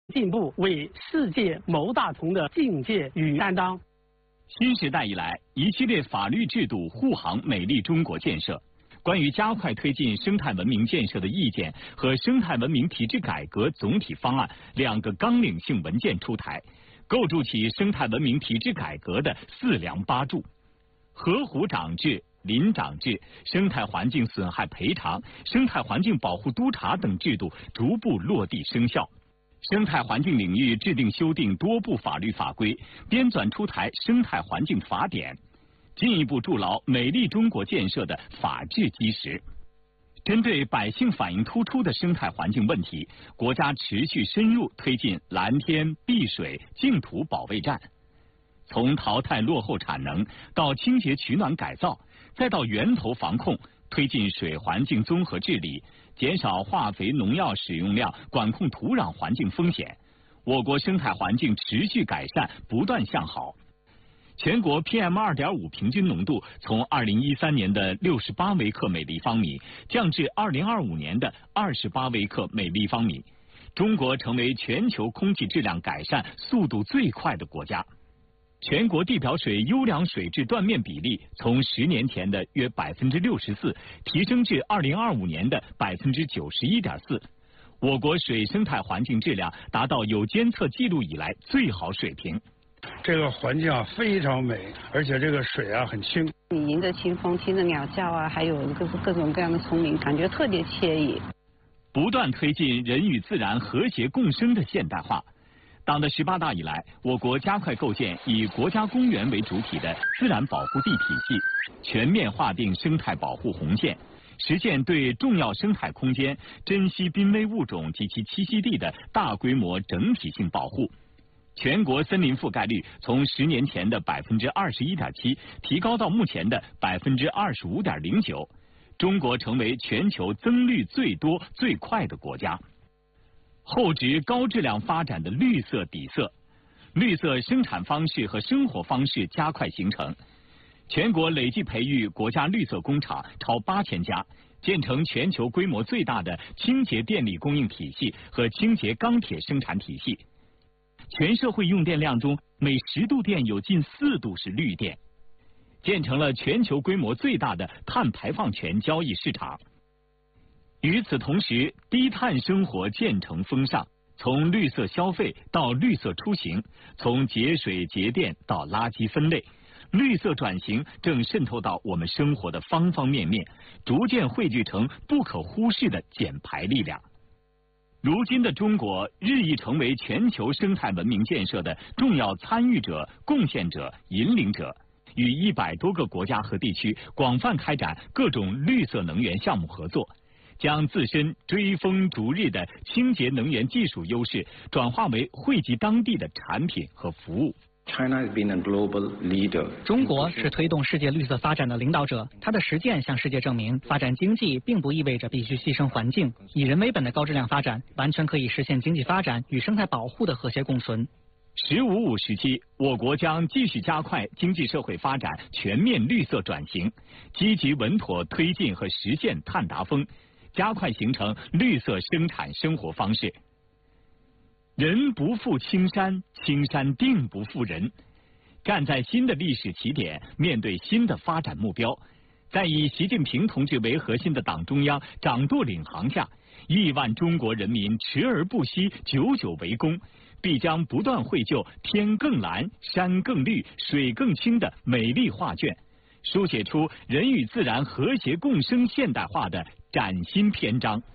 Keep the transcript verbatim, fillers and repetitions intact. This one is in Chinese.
进步，为世界谋大同的境界与担当。 新时代以来，一系列法律制度护航美丽中国建设。关于加快推进生态文明建设的意见和生态文明体制改革总体方案两个纲领性文件出台，构筑起生态文明体制改革的四梁八柱。河湖长制、林长制、生态环境损害赔偿、生态环境保护督查等制度逐步落地生效。生态环境领域制定修订多部法律法规，编纂出台生态环境法典，进一步筑牢美丽中国建设的法治基石。针对百姓反映突出的生态环境问题，国家持续深入推进蓝天、碧水、净土保卫战。从淘汰落后产能到清洁取暖改造，再到源头防控，推进水环境综合治理，减少化肥农药使用量，管控土壤环境风险，我国生态环境持续改善，不断向好。全国 P M 二点五 平均浓度从二零一三年的六十八微克每立方米降至二零二五年的二十八微克每立方米，中国成为全球空气质量改善速度最快的国家。全国地表水优良水质断面比例从十年前的约百分之六十四提升至二零二五年的百分之九十一点四，我国水生态环境质量达到有监测记录以来最好水平。 这个环境啊非常美，而且这个水啊很清。 你迎着清风，听着鸟叫啊，还有各各种各样的丛林，感觉特别惬意。 不断推进人与自然和谐共生的现代化。党的十八大以来，我国加快构建以国家公园为主体的自然保护地体系，全面划定生态保护红线，实现对重要生态空间、珍稀濒危物种及其栖息地的大规模整体性保护。全国森林覆盖率从十年前的百分之二十一点七提高到目前的百分之二十五点零九，中国成为全球增绿最多、最快的国家。厚植高质量发展的绿色底色，绿色生产方式和生活方式加快形成。全国累计培育国家绿色工厂超八千家，建成全球规模最大的清洁电力供应体系和清洁钢铁生产体系。全社会用电量中，每十度电有近四度是绿电，建成了全球规模最大的碳排放权交易市场。与此同时，低碳生活渐成风尚，从绿色消费到绿色出行，从节水节电到垃圾分类，绿色转型正渗透到我们生活的方方面面，逐渐汇聚成不可忽视的减排力量。如今的中国日益成为全球生态文明建设的重要参与者、贡献者、引领者，与一百多个国家和地区广泛开展各种绿色能源项目合作，将自身追风逐日的清洁能源技术优势转化为惠及当地的产品和服务。 China has been a global leader. 中国是推动世界绿色发展的领导者，它的实践向世界证明，发展经济并不意味着必须牺牲环境，以人为本的高质量发展完全可以实现经济发展与生态保护的和谐共存。 十五五时期，我国将继续加快经济社会发展全面绿色转型，积极稳妥推进和实现碳达峰，加快形成绿色生产生活方式。人不负青山，青山定不负人。站在新的历史起点，面对新的发展目标，在以习近平同志为核心的党中央掌舵领航下，亿万中国人民持而不息，久久为功，必将不断绘就天更蓝、山更绿、水更清的美丽画卷，书写出人与自然和谐共生现代化的崭新篇章。